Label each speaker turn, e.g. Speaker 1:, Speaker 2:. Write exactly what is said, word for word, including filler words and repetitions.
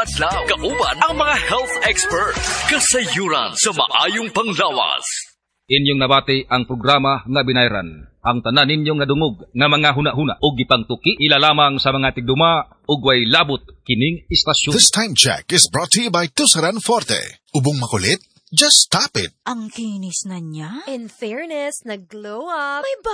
Speaker 1: adlaw. Kauban ang mga health expert. Kasayuran sa maayong panglawas.
Speaker 2: Inyong nabati ang programa nga binayran. Ang tanan ninyong nadungog nga mga huna-huna o gipangtuki ilalamang sa mga tigduma ug way labot kining istasyon.
Speaker 3: This time check is brought to you by Tusaran Forte. Ubong makulit? Just tap it.
Speaker 4: Ang kinis na niya.
Speaker 5: In fairness, nag-glow up. May